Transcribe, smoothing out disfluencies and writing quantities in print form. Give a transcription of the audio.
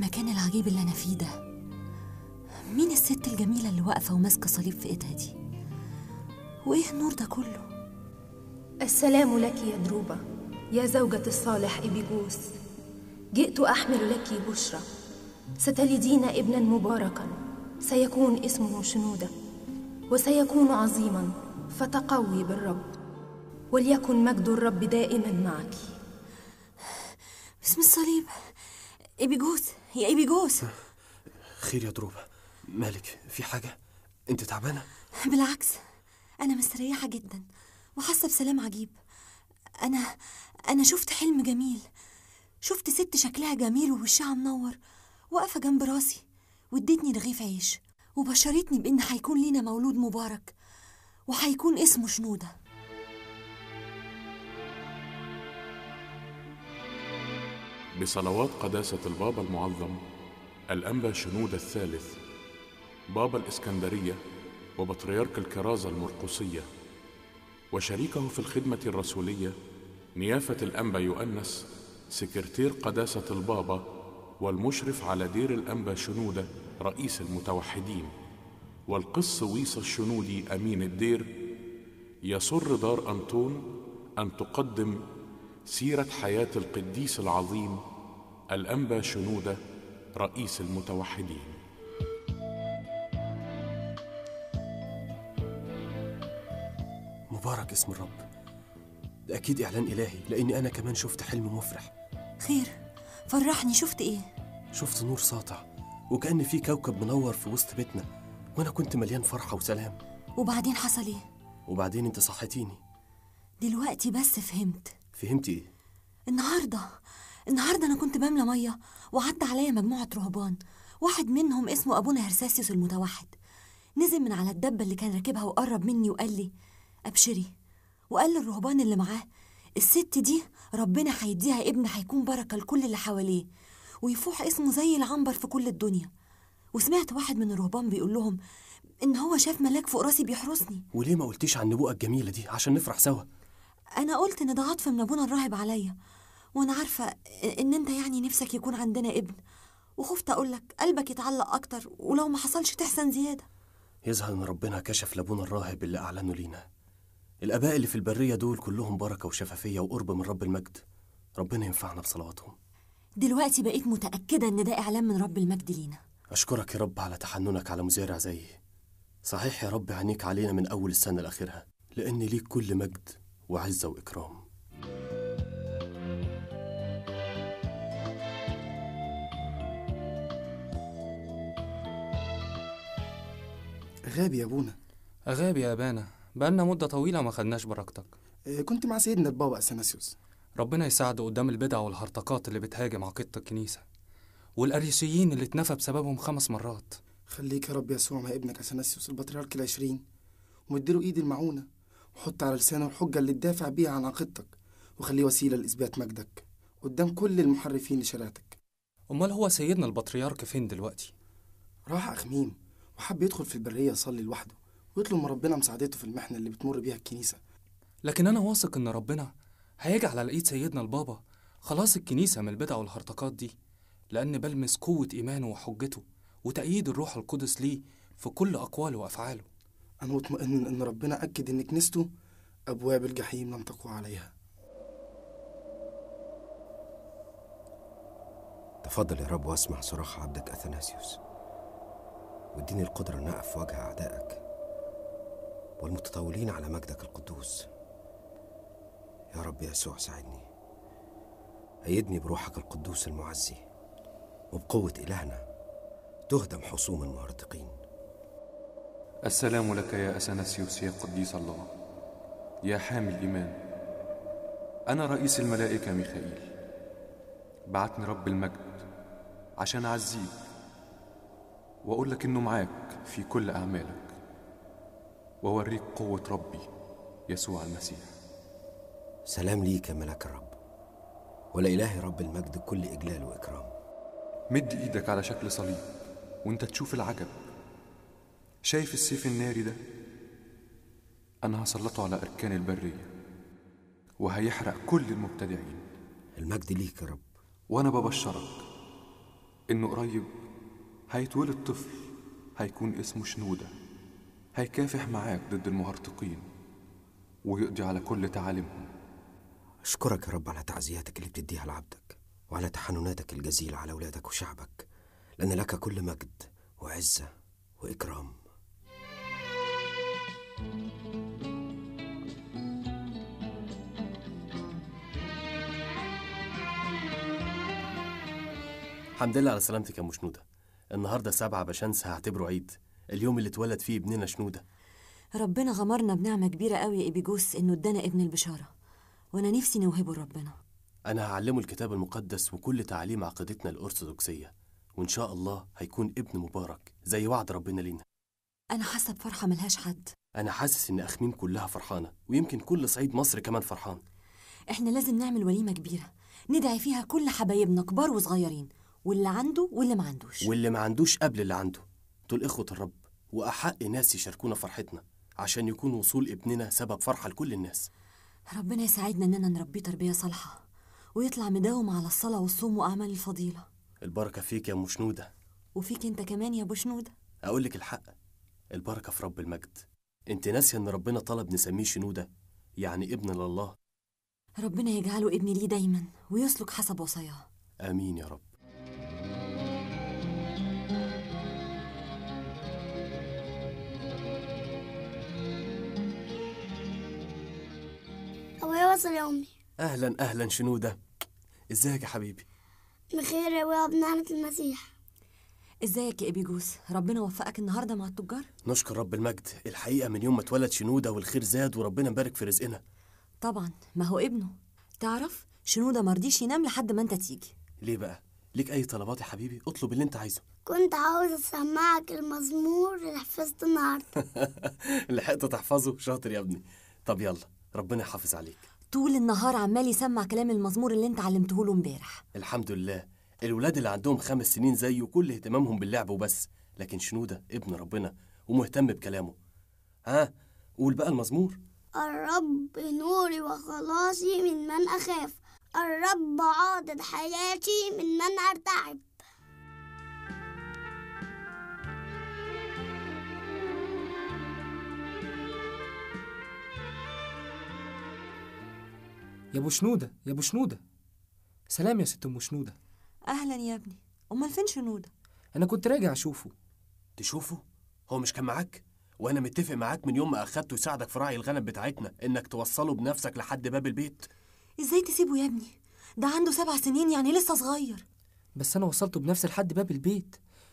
المكان العجيب اللي أنا فيه ده؟ مين الست الجميلة اللي واقفة وماسكة صليب في إيدها دي؟ وإيه النور ده كله؟ السلام لك يا دروبة، يا زوجة الصالح إبيجوس. جئت أحمل لك بشرى، ستلدين ابنا مباركا سيكون اسمه شنودة، وسيكون عظيما، فتقوي بالرب، وليكن مجد الرب دائما معك. باسم الصليب. إبيجوس يا إبيجوس. خير يا دروبة، مالك؟ في حاجة؟ انت تعبانة؟ بالعكس، أنا مستريحة جدا وحاسة بسلام عجيب. أنا شفت حلم جميل. شفت ست شكلها جميل ووشها منور واقفة جنب راسي، وادتني رغيف عيش وبشرتني بإن هيكون لينا مولود مبارك، وهيكون اسمه شنودة. بصلوات قداسة البابا المعظم الأنبا شنودة الثالث، بابا الإسكندرية وبطريرك الكرازة المرقسية، وشريكه في الخدمة الرسولية نيافة الأنبا يؤنس سكرتير قداسة البابا والمشرف على دير الأنبا شنودة رئيس المتوحدين، والقس ويصة الشنودي أمين الدير، يسر دار أنطون أن تقدم سيرة حياة القديس العظيم الأنبا شنودة رئيس المتوحدين. مبارك اسم الرب. ده أكيد إعلان إلهي، لأني أنا كمان شفت حلم مفرح. خير، فرحني. شفت إيه؟ شفت نور ساطع، وكأن في كوكب منور في وسط بيتنا، وأنا كنت مليان فرحة وسلام. وبعدين حصل إيه؟ وبعدين أنت صحتيني. دلوقتي بس فهمت. فهمتي إيه؟ النهاردة أنا كنت بملى مية، وعدى عليا مجموعة رهبان، واحد منهم اسمه أبونا هرساسيوس المتوحد. نزل من على الدبة اللي كان راكبها وقرب مني وقال لي أبشري، وقال للرهبان اللي معاه الست دي ربنا هيديها ابن هيكون بركة لكل اللي حواليه، ويفوح اسمه زي العنبر في كل الدنيا. وسمعت واحد من الرهبان بيقول لهم إن هو شاف ملاك فوق راسي بيحرسني. وليه ما قلتيش عن النبوءة الجميلة دي عشان نفرح سوا؟ أنا قلت إن ده عطف من أبونا الراهب عليا، وأنا عارفة إن أنت يعني نفسك يكون عندنا ابن، وخفت أقولك قلبك يتعلق أكتر، ولو ما حصلش تحسن زيادة. يظهر إن ربنا كشف لأبونا الراهب اللي أعلنه لينا. الآباء اللي في البرية دول كلهم بركة وشفافية وقرب من رب المجد. ربنا ينفعنا بصلواتهم. دلوقتي بقيت متأكدة إن ده إعلان من رب المجد لينا. أشكرك يا رب على تحننك على مزارع زيي. صحيح يا رب، عينيك علينا من أول السنة لآخرها، لأن ليك كل مجد وعزة وإكرام. غابي يا ابونا. غابي يا أبانا، بقالنا مدة طويلة ما خدناش بركتك. كنت مع سيدنا البابا أثناسيوس. ربنا يساعده قدام البدع والهرطقات اللي بتهاجم عقيدة الكنيسة، والأريسيين اللي اتنفى بسببهم 5 مرات. خليك يا رب يسوع مع ابنك أثناسيوس البطريرك ال20، ومديله إيد المعونة، وحط على لسانه الحجة اللي تدافع بيها عن عقيدتك، وخليه وسيلة لإثبات مجدك قدام كل المحرفين لشريعتك. أمال هو سيدنا البطريرك فين دلوقتي؟ راح أخميم، وحب يدخل في البرية يصلي لوحده ويطلب من ربنا مساعدته في المحنة اللي بتمر بيها الكنيسة. لكن أنا واثق إن ربنا هيجعل على إيد سيدنا البابا خلاص الكنيسة من البدع والهرطقات دي، لأن بلمس قوة إيمانه وحجته وتأييد الروح القدس ليه في كل أقواله وأفعاله. أنا مطمئن إن ربنا أكد إن كنيسته أبواب الجحيم لم تقوى عليها. تفضل يا رب واسمع صراخ عبدك أثناسيوس، واديني القدرة أن أقف في وجه أعدائك والمتطاولين على مجدك القدوس. يا رب يسوع ساعدني، أيدني بروحك القدوس المعزي، وبقوة إلهنا تهدم حصوم المهرطقين. السلام لك يا أثناسيوس يا قديس الله، يا حامي الإيمان. أنا رئيس الملائكة ميخائيل، بعتني رب المجد عشان أعزيك وأقول لك إنه معاك في كل أعمالك، وأوريك قوة ربي يسوع المسيح. سلام ليك يا ملاك الرب، ولإله رب المجد كل إجلال وإكرام. مد إيدك على شكل صليب وانت تشوف العجب. شايف السيف الناري ده؟ أنا هسلطه على أركان البرية وهيحرق كل المبتدعين. المجد ليك يا رب. وأنا ببشرك إنه قريب هيتولد طفل هيكون اسمه شنودة، هيكافح معاك ضد المهرطقين ويقضي على كل تعاليمهم. أشكرك يا رب على تعزياتك اللي بتديها لعبدك، وعلى تحنناتك الجزيلة على أولادك وشعبك، لأن لك كل مجد وعزة وإكرام. الحمد لله على سلامتك يا أم شنودة. النهاردة 7 بشمس هعتبره عيد، اليوم اللي اتولد فيه ابننا شنودة. ربنا غمرنا بنعمة كبيرة قوي يا إبيجوس إنه ادانا ابن البشارة، وأنا نفسي نوهبه لربنا. أنا هعلمه الكتاب المقدس وكل تعاليم عقيدتنا الأرثوذكسية، وإن شاء الله هيكون ابن مبارك زي وعد ربنا لينا. أنا حاسة بفرحة ملهاش حد. أنا حاسس إن أخميم كلها فرحانة، ويمكن كل صعيد مصر كمان فرحان. إحنا لازم نعمل وليمة كبيرة ندعي فيها كل حبايبنا كبار وصغيرين، واللي عنده واللي ما عندوش. واللي ما عندوش قبل اللي عنده. دول إخوة الرب وأحق ناس يشاركونا فرحتنا، عشان يكون وصول ابننا سبب فرحة لكل الناس. ربنا يساعدنا إننا نربيه تربية صالحة، ويطلع مداوم على الصلاة والصوم وأعمال الفضيلة. البركة فيك يا أم شنودة. وفيك أنت كمان يا أبو شنودة. أقولك الحق، البركة في رب المجد. أنت ناسية إن ربنا طلب نسميه شنودة، يعني ابن لله. ربنا يجعله ابن ليه دايما ويسلك حسب وصاياه. آمين يا رب. أبويا وصل يا أمي. أهلا أهلا شنودة، إزيك يا حبيبي؟ بخير يا أبويا بنعمة المسيح. ازيك يا إبيجوس؟ ربنا وفقك النهارده مع التجار؟ نشكر رب المجد. الحقيقة من يوم ما اتولد شنودة والخير زاد وربنا مبارك في رزقنا. طبعا، ما هو ابنه. تعرف شنودة مرضيش ينام لحد ما انت تيجي. ليه بقى؟ ليك أي طلبات يا حبيبي؟ اطلب اللي انت عايزه. كنت عاوز أسمعك المزمور اللي حفظته النهارده. لحقت تحفظه؟ شاطر يا ابني. طب يلا، ربنا يحافظ عليك. طول النهار عمال يسمع كلام المزمور اللي انت علمته له امبارح. الحمد لله. الولاد اللي عندهم 5 سنين زيه كل اهتمامهم باللعب وبس، لكن شنودة ابن ربنا ومهتم بكلامه. ها، قول بقى المزمور. الرب نوري وخلاصي من من أخاف، الرب عاضد حياتي من من أرتعب. يا ابو شنودة، يا ابو شنودة. سلام يا ست ام شنودة. اهلا يا ابني. امال فين شنودة؟ انا كنت راجع اشوفه. تشوفه؟ هو مش كان معاك؟ وانا متفق معاك من يوم ما اخدته يساعدك في رعي الغنم بتاعتنا انك توصله بنفسك لحد باب البيت. ازاي تسيبه يا ابني؟ ده عنده 7 سنين، يعني لسه صغير. بس انا وصلته بنفسي لحد باب البيت.